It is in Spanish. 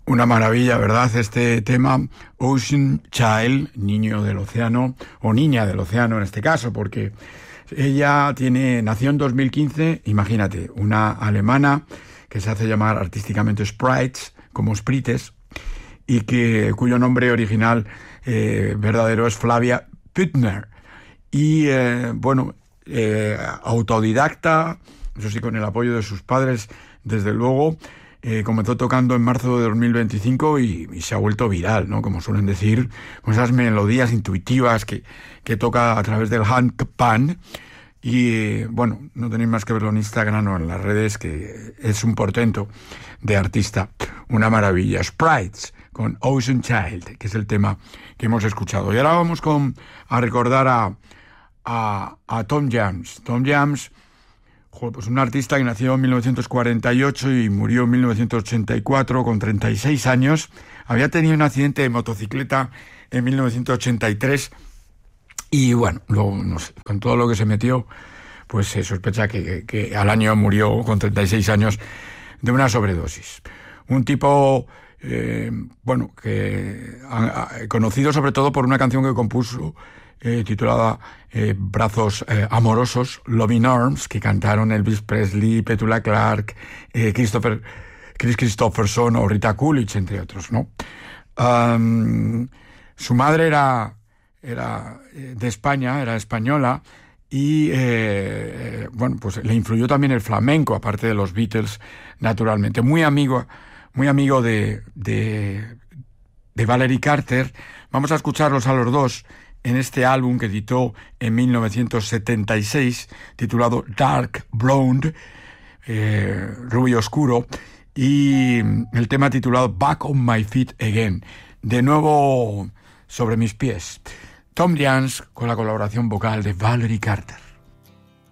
Una maravilla, ¿verdad? Este tema, Ocean Child, niño del océano, o niña del océano en este caso, porque ella nació en 2015, imagínate, una alemana que se hace llamar artísticamente Sprites, como Sprites, y cuyo nombre original verdadero es Flavia Püttner. Y autodidacta, eso sí, con el apoyo de sus padres, desde luego. Comenzó tocando en marzo de 2025 y se ha vuelto viral, ¿no? Como suelen decir, con esas melodías intuitivas que toca a través del handpan. Y no tenéis más que verlo en Instagram o en las redes, que es un portento de artista. Una maravilla. Sprites con Ocean Child, que es el tema que hemos escuchado. Y ahora vamos a recordar a Tom Jones. Tom Jones, pues un artista que nació en 1948 y murió en 1984 con 36 años. Había tenido un accidente de motocicleta en 1983 y luego, no sé, con todo lo que se metió, pues se sospecha que al año murió con 36 años de una sobredosis. Un tipo, conocido sobre todo por una canción que compuso titulada Brazos Amorosos, Loving Arms, que cantaron Elvis Presley, Petula Clark, Chris Christopherson o Rita Coolidge, entre otros, ¿no? Su madre era de España, era española, y pues le influyó también el flamenco, aparte de los Beatles, naturalmente. Muy amigo de Valerie Carter. Vamos a escucharlos a los dos en este álbum que editó en 1976, titulado Dark Blonde, rubio oscuro, y el tema titulado Back on My Feet Again, de nuevo sobre mis pies. Tom Jones con la colaboración vocal de Valerie Carter.